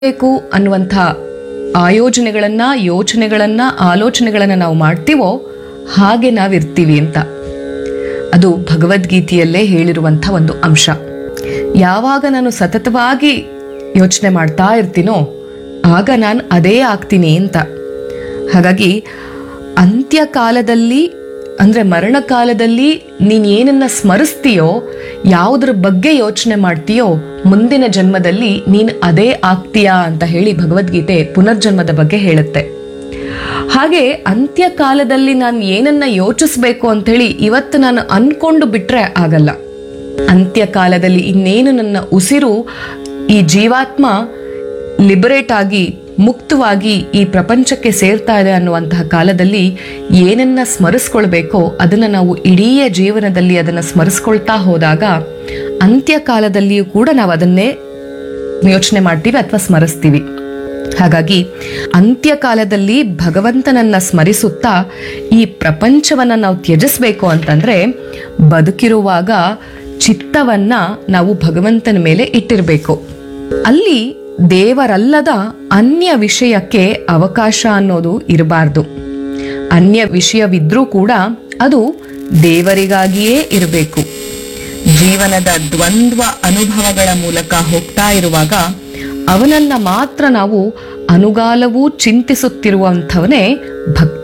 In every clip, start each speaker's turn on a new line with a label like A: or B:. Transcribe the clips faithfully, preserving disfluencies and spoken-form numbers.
A: ಬೇಕು ಅನ್ನುವಂಥ ಆಯೋಜನೆಗಳನ್ನ ಯೋಚನೆಗಳನ್ನ ಆಲೋಚನೆಗಳನ್ನ ನಾವು ಮಾಡ್ತೀವೋ ಹಾಗೆ ನಾವಿರ್ತೀವಿ ಅಂತ. ಅದು ಭಗವದ್ಗೀತೆಯಲ್ಲೇ ಹೇಳಿರುವಂಥ ಒಂದು ಅಂಶ. ಯಾವಾಗ ನಾನು ಸತತವಾಗಿ ಯೋಚನೆ ಮಾಡ್ತಾ ಇರ್ತೀನೋ ಆಗ ನಾನು ಅದೇ ಆಗ್ತೀನಿ ಅಂತ. ಹಾಗಾಗಿ ಅಂತ್ಯಕಾಲದಲ್ಲಿ ಅಂದರೆ ಮರಣಕಾಲದಲ್ಲಿ ನೀನು ಏನನ್ನ ಸ್ಮರಿಸ್ತೀಯೋ, ಯಾವುದ್ರ ಬಗ್ಗೆ ಯೋಚನೆ ಮಾಡ್ತೀಯೋ, ಮುಂದಿನ ಜನ್ಮದಲ್ಲಿ ನೀನು ಅದೇ ಆಗ್ತೀಯಾ ಅಂತ ಹೇಳಿ ಭಗವದ್ಗೀತೆ ಪುನರ್ಜನ್ಮದ ಬಗ್ಗೆ ಹೇಳುತ್ತೆ. ಹಾಗೆ ಅಂತ್ಯಕಾಲದಲ್ಲಿ ನಾನು ಏನನ್ನ ಯೋಚಿಸ್ಬೇಕು ಅಂಥೇಳಿ ಇವತ್ತು ನಾನು ಅನ್ಕೊಂಡು ಬಿಟ್ರೆ ಆಗಲ್ಲ. ಅಂತ್ಯಕಾಲದಲ್ಲಿ ಇನ್ನೇನು ನನ್ನ ಉಸಿರು ಈ ಜೀವಾತ್ಮ ಲಿಬರೇಟ್ ಆಗಿ ಮುಕ್ತವಾಗಿ ಈ ಪ್ರಪಂಚಕ್ಕೆ ಸೇರ್ತಾ ಇದೆ ಅನ್ನುವಂತಹ ಕಾಲದಲ್ಲಿ ಏನನ್ನ ಸ್ಮರಿಸ್ಕೊಳ್ಬೇಕೋ ಅದನ್ನು ನಾವು ಇಡೀ ಜೀವನದಲ್ಲಿ ಅದನ್ನು ಸ್ಮರಿಸ್ಕೊಳ್ತಾ ಹೋದಾಗ ಅಂತ್ಯಕಾಲದಲ್ಲಿಯೂ ಕೂಡ ನಾವು ಅದನ್ನೇ ಯೋಚನೆ ಮಾಡ್ತೀವಿ ಅಥವಾ ಸ್ಮರಿಸ್ತೀವಿ. ಹಾಗಾಗಿ ಅಂತ್ಯಕಾಲದಲ್ಲಿ ಭಗವಂತನನ್ನ ಸ್ಮರಿಸುತ್ತಾ ಈ ಪ್ರಪಂಚವನ್ನ ನಾವು ತ್ಯಜಿಸ್ಬೇಕು ಅಂತಂದ್ರೆ ಬದುಕಿರುವಾಗ ಚಿತ್ತವನ್ನ ನಾವು ಭಗವಂತನ ಮೇಲೆ ಇಟ್ಟಿರಬೇಕು. ಅಲ್ಲಿ ದೇವರಲ್ಲದ ಅನ್ಯ ವಿಷಯಕ್ಕೆ ಅವಕಾಶ ಅನ್ನೋದು ಇರಬಾರ್ದು. ಅನ್ಯ ವಿಷಯವಿದ್ರೂ ಕೂಡ ಅದು ದೇವರಿಗಾಗಿಯೇ ಇರಬೇಕು. ಜೀವನದ ದ್ವಂದ್ವ ಅನುಭವಗಳ ಮೂಲಕ ಹೋಗ್ತಾ ಇರುವಾಗ ಅವನನ್ನ ಮಾತ್ರ ನಾವು ಅನುಗಾಲವೂ ಚಿಂತಿಸುತ್ತಿರುವಂಥವನೇ ಭಕ್ತ.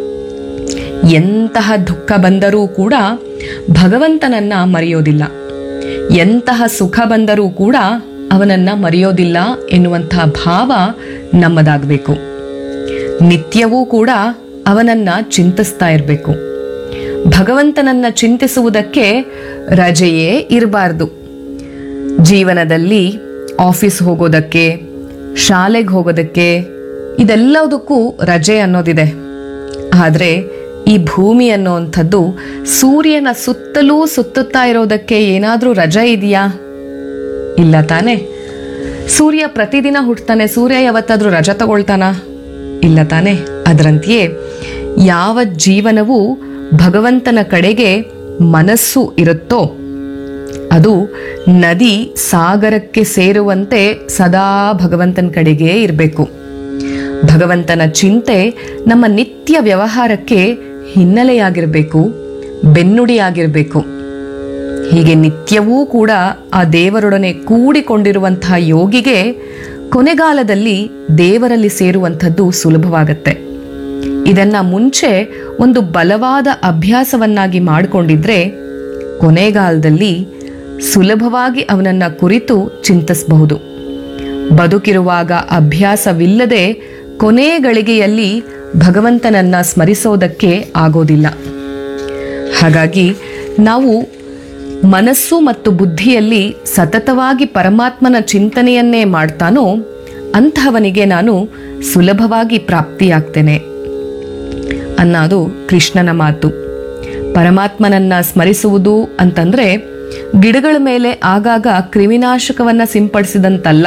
A: ಎಂತಹ ದುಃಖ ಬಂದರೂ ಕೂಡ ಭಗವಂತನನ್ನ ಮರೆಯೋದಿಲ್ಲ, ಎಂತಹ ಸುಖ ಬಂದರೂ ಕೂಡ ಅವನನ್ನ ಮರೆಯೋದಿಲ್ಲ ಎನ್ನುವಂತಹ ಭಾವ ನಮ್ಮದಾಗಬೇಕು. ನಿತ್ಯವೂ ಕೂಡ ಅವನನ್ನ ಚಿಂತಿಸ್ತಾ ಇರಬೇಕು. ಭಗವಂತನನ್ನ ಚಿಂತಿಸುವುದಕ್ಕೆ ರಜೆಯೇ ಇರಬಾರ್ದು. ಜೀವನದಲ್ಲಿ ಆಫೀಸ್ ಹೋಗೋದಕ್ಕೆ, ಶಾಲೆಗೆ ಹೋಗೋದಕ್ಕೆ, ಇದೆಲ್ಲದಕ್ಕೂ ರಜೆ ಅನ್ನೋದಿದೆ. ಆದರೆ ಈ ಭೂಮಿ ಅನ್ನೋವಂಥದ್ದು ಸೂರ್ಯನ ಸುತ್ತಲೂ ಸುತ್ತುತ್ತಾ ಇರೋದಕ್ಕೆ ಏನಾದರೂ ರಜೆ ಇದೆಯಾ? ಇಲ್ಲ ತಾನೆ. ಸೂರ್ಯ ಪ್ರತಿದಿನ ಹುಟ್ಟುತ್ತಾನೆ, ಸೂರ್ಯ ಯಾವತ್ತಾದ್ರೂ ರಜೆ ತಗೊಳ್ತಾನ? ಇಲ್ಲ ತಾನೆ. ಅದರಂತೆಯೇ ಯಾವ ಜೀವನವು ಭಗವಂತನ ಕಡೆಗೆ ಮನಸ್ಸು ಇರುತ್ತೋ ಅದು ನದಿ ಸಾಗರಕ್ಕೆ ಸೇರುವಂತೆ ಸದಾ ಭಗವಂತನ ಕಡೆಗೆ ಇರಬೇಕು. ಭಗವಂತನ ಚಿಂತೆ ನಮ್ಮ ನಿತ್ಯ ವ್ಯವಹಾರಕ್ಕೆ ಹಿನ್ನೆಲೆಯಾಗಿರಬೇಕು, ಬೆನ್ನುಡಿಯಾಗಿರಬೇಕು. ಹೀಗೆ ನಿತ್ಯವೂ ಕೂಡ ಆ ದೇವರೊಡನೆ ಕೂಡಿಕೊಂಡಿರುವಂತಹ ಯೋಗಿಗೆ ಕೊನೆಗಾಲದಲ್ಲಿ ದೇವರಲ್ಲಿ ಸೇರುವಂಥದ್ದು ಸುಲಭವಾಗತ್ತೆ. ಇದನ್ನ ಮುಂಚೆ ಒಂದು ಬಲವಾದ ಅಭ್ಯಾಸವನ್ನಾಗಿ ಮಾಡಿಕೊಂಡಿದ್ರೆ ಕೊನೆಗಾಲದಲ್ಲಿ ಸುಲಭವಾಗಿ ಅವನನ್ನ ಕುರಿತು ಚಿಂತಿಸಬಹುದು. ಬದುಕಿರುವಾಗ ಅಭ್ಯಾಸವಿಲ್ಲದೆ ಕೊನೆ ಗಳಿಗೆಯಲ್ಲಿ ಭಗವಂತನನ್ನ ಸ್ಮರಿಸೋದಕ್ಕೆ ಆಗೋದಿಲ್ಲ. ಹಾಗಾಗಿ ನಾವು ಮನಸ್ಸು ಮತ್ತು ಬುದ್ಧಿಯಲ್ಲಿ ಸತತವಾಗಿ ಪರಮಾತ್ಮನ ಚಿಂತನೆಯನ್ನೇ ಮಾಡ್ತಾನೋ ಅಂತಹವನಿಗೆ ನಾನು ಸುಲಭವಾಗಿ ಪ್ರಾಪ್ತಿಯಾಗ್ತೇನೆ ಅನ್ನೋದು ಕೃಷ್ಣನ ಮಾತು. ಪರಮಾತ್ಮನನ್ನ ಸ್ಮರಿಸುವುದು ಅಂತಂದ್ರೆ ಗಿಡಗಳ ಮೇಲೆ ಆಗಾಗ ಕ್ರಿಮಿನಾಶಕವನ್ನ ಸಿಂಪಡಿಸಿದಂತಲ್ಲ.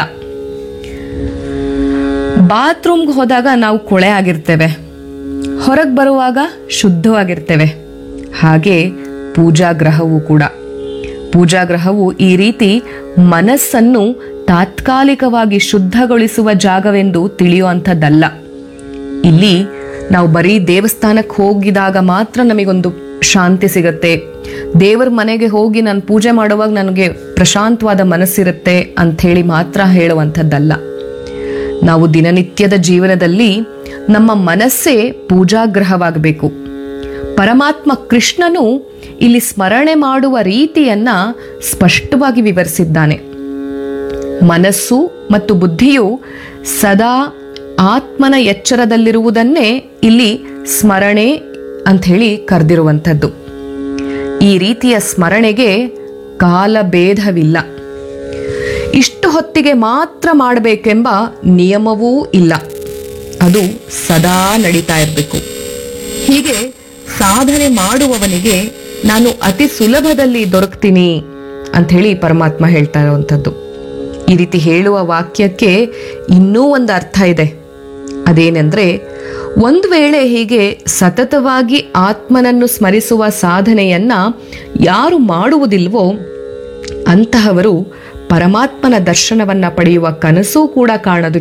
A: ಬಾತ್ರೂಮ್ಗೆ ಹೋದಾಗ ನಾವು ಕೊಳೆ ಆಗಿರ್ತೇವೆ, ಹೊರಗೆ ಬರುವಾಗ ಶುದ್ಧವಾಗಿರ್ತೇವೆ. ಹಾಗೆ ಪೂಜಾಗ್ರಹವೂ ಕೂಡ. ಪೂಜಾಗ್ರಹವು ಈ ರೀತಿ ಮನಸ್ಸನ್ನು ತಾತ್ಕಾಲಿಕವಾಗಿ ಶುದ್ಧಗೊಳಿಸುವ ಜಾಗವೆಂದು ತಿಳಿಯುವಂಥದ್ದಲ್ಲ. ಇಲ್ಲಿ ನಾವು ಬರೀ ದೇವಸ್ಥಾನಕ್ಕೆ ಹೋಗಿದಾಗ ಮಾತ್ರ ನಮಗೊಂದು ಶಾಂತಿ ಸಿಗತ್ತೆ, ದೇವರ ಮನೆಗೆ ಹೋಗಿ ನಾನು ಪೂಜೆ ಮಾಡುವಾಗ ನನಗೆ ಪ್ರಶಾಂತವಾದ ಮನಸ್ಸಿರುತ್ತೆ ಅಂಥೇಳಿ ಮಾತ್ರ ಹೇಳುವಂಥದ್ದಲ್ಲ. ನಾವು ದಿನನಿತ್ಯದ ಜೀವನದಲ್ಲಿ ನಮ್ಮ ಮನಸ್ಸೇ ಪೂಜಾಗ್ರಹವಾಗಬೇಕು. ಪರಮಾತ್ಮ ಕೃಷ್ಣನು ಇಲ್ಲಿ ಸ್ಮರಣೆ ಮಾಡುವ ರೀತಿಯನ್ನ ಸ್ಪಷ್ಟವಾಗಿ ವಿವರಿಸಿದ್ದಾನೆ. ಮನಸ್ಸು ಮತ್ತು ಬುದ್ಧಿಯು ಸದಾ ಆತ್ಮನ ಎಚ್ಚರದಲ್ಲಿರುವುದನ್ನೇ ಇಲ್ಲಿ ಸ್ಮರಣೆ ಅಂತ ಹೇಳಿ ಕರೆದಿರುವಂಥದ್ದು. ಈ ರೀತಿಯ ಸ್ಮರಣೆಗೆ ಕಾಲಭೇದವಿಲ್ಲ. ಇಷ್ಟು ಹೊತ್ತಿಗೆ ಮಾತ್ರ ಮಾಡಬೇಕೆಂಬ ನಿಯಮವೂ ಇಲ್ಲ. ಅದು ಸದಾ ನಡೀತಾ ಇರಬೇಕು. ಹೀಗೆ ಸಾಧನೆ ಮಾಡುವವನಿಗೆ ನಾನು ಅತಿ ಸುಲಭದಲ್ಲಿ ದೊರಕ್ತೀನಿ ಅಂತ ಹೇಳಿ ಪರಮಾತ್ಮ ಹೇಳ್ತಾ ಇರುವಂಥದ್ದು. ಈ ರೀತಿ ಹೇಳುವ ವಾಕ್ಯಕ್ಕೆ ಇನ್ನೂ ಒಂದು ಅರ್ಥ ಇದೆ. ಅದೇನೆಂದ್ರೆ, ಒಂದು ವೇಳೆ ಹೀಗೆ ಸತತವಾಗಿ ಆತ್ಮನನ್ನು ಸ್ಮರಿಸುವ ಸಾಧನೆಯನ್ನ ಯಾರು ಮಾಡುವುದಿಲ್ವೋ ಅಂತಹವರು ಪರಮಾತ್ಮನ ದರ್ಶನವನ್ನ ಪಡೆಯುವ ಕನಸೂ ಕೂಡ ಕಾಣೋದು